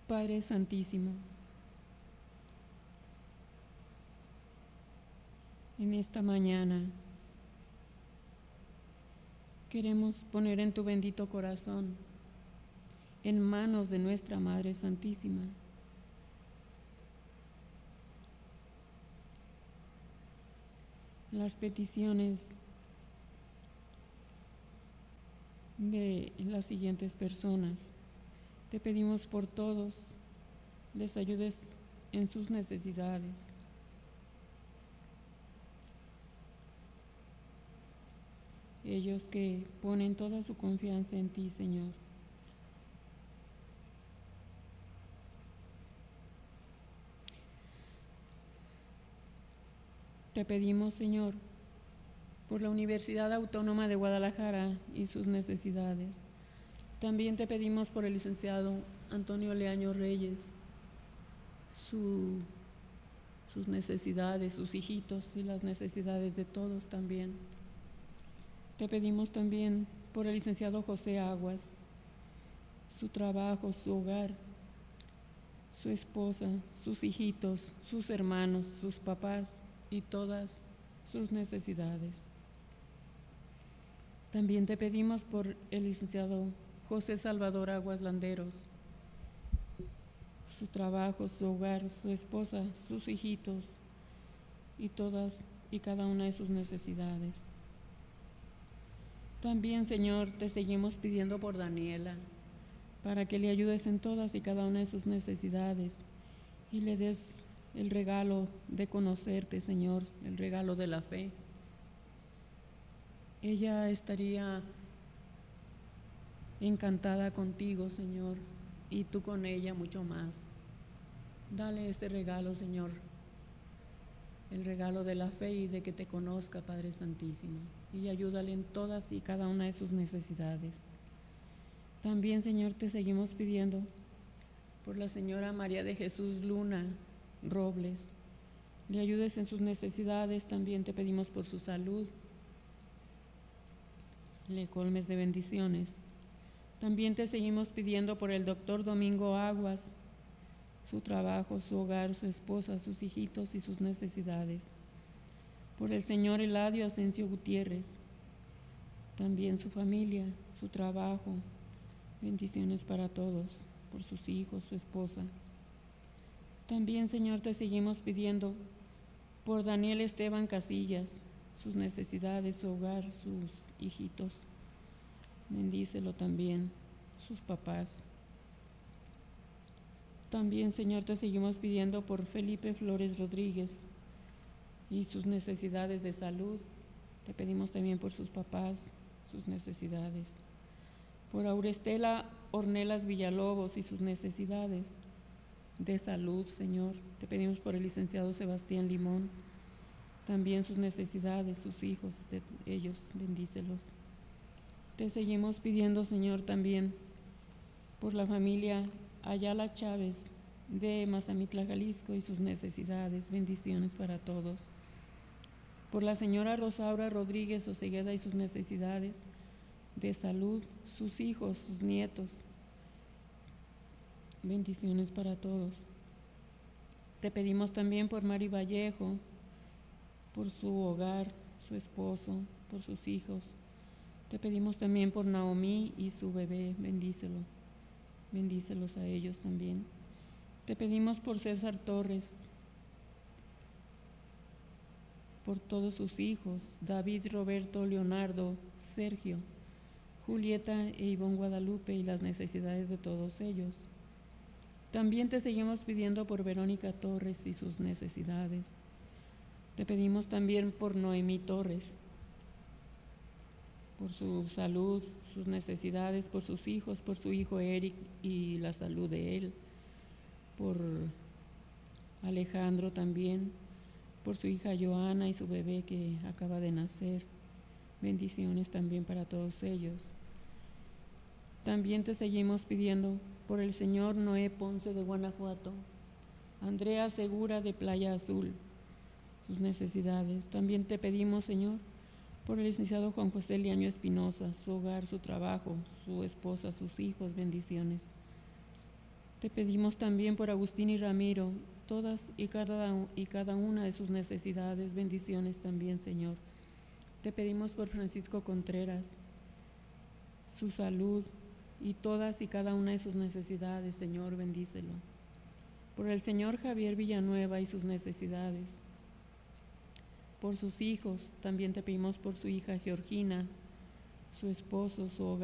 Padre Santísimo, en esta mañana queremos poner en tu bendito corazón, en manos de nuestra Madre Santísima, las peticiones de las siguientes personas. Te pedimos por todos, les ayudes en sus necesidades. Ellos que ponen toda su confianza en ti, Señor. Te pedimos, Señor, por la Universidad Autónoma de Guadalajara y sus necesidades. También te pedimos por el licenciado Antonio Leaño Reyes, sus necesidades, sus hijitos y las necesidades de todos también. Te pedimos también por el licenciado José Aguas, su trabajo, su hogar, su esposa, sus hijitos, sus hermanos, sus papás y todas sus necesidades. También te pedimos por el licenciado José Salvador Aguas Landeros, su trabajo, su hogar, su esposa, sus hijitos y todas y cada una de sus necesidades. También, Señor, te seguimos pidiendo por Daniela, para que le ayudes en todas y cada una de sus necesidades y le des el regalo de conocerte, Señor, el regalo de la fe. Ella estaría encantada contigo, Señor, y tú con ella mucho más. Dale este regalo, Señor, el regalo de la fe y de que te conozca, Padre Santísimo, y ayúdale en todas y cada una de sus necesidades. También, Señor, te seguimos pidiendo por la señora María de Jesús Luna Robles. Le ayudes en sus necesidades, también te pedimos por su salud. Le colmes de bendiciones. También te seguimos pidiendo por el doctor Domingo Aguas, su trabajo, su hogar, su esposa, sus hijitos y sus necesidades. Por el señor Eladio Asensio Gutiérrez, también su familia, su trabajo, bendiciones para todos, por sus hijos, su esposa. También, Señor, te seguimos pidiendo por Daniel Esteban Casillas, sus necesidades, su hogar, sus hijitos. Bendícelo también, sus papás. También, Señor, te seguimos pidiendo por Felipe Flores Rodríguez y sus necesidades de salud. Te pedimos también por sus papás, sus necesidades. Por Aurestela Ornelas Villalobos y sus necesidades de salud, Señor. Te pedimos por el licenciado Sebastián Limón, también sus necesidades, sus hijos, de ellos, bendícelos. Te seguimos pidiendo, Señor, también por la familia Ayala Chávez de Mazamitla, Jalisco y sus necesidades, bendiciones para todos. Por la señora Rosaura Rodríguez Osegueda y sus necesidades de salud, sus hijos, sus nietos, bendiciones para todos. Te pedimos también por Mari Vallejo, por su hogar, su esposo, por sus hijos. Te pedimos también por Naomi y su bebé, bendícelos a ellos también. Te pedimos por César Torres, por todos sus hijos, David, Roberto, Leonardo, Sergio, Julieta e Ivonne Guadalupe y las necesidades de todos ellos. También te seguimos pidiendo por Verónica Torres y sus necesidades. Te pedimos también por Noemí Torres, por su salud, sus necesidades, por sus hijos, por su hijo Eric y la salud de él, por Alejandro también, por su hija Joana y su bebé que acaba de nacer. Bendiciones también para todos ellos. También te seguimos pidiendo por el señor Noé Ponce de Guanajuato, Andrea Segura de Playa Azul, sus necesidades. También te pedimos, Señor, por el licenciado Juan José Liaño Espinosa, su hogar, su trabajo, su esposa, sus hijos, bendiciones. Te pedimos también por Agustín y Ramiro, todas y cada una de sus necesidades, bendiciones también, Señor. Te pedimos por Francisco Contreras, su salud y todas y cada una de sus necesidades, Señor, bendícelo. Por el señor Javier Villanueva y sus necesidades. Por sus hijos, también te pedimos por su hija Georgina, su esposo, su hogar.